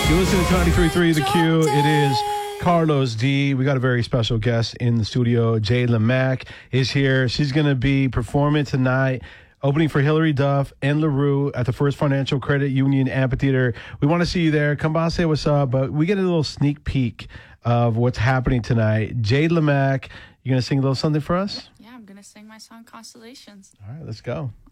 You're listening to 93.3 The Q. It is Carlos D. We got a very special guest in the studio. Jay Lamac is here. She's going to be performing tonight, opening for Hillary Duff and LaRue at the First Financial Credit Union Amphitheater. We want to see you there. Come by, say what's up. But we get a little sneak peek of what's happening tonight. Jay Lamac, you going to sing a little something for us? Yeah, I'm going to sing my song Constellations. All right, let's go.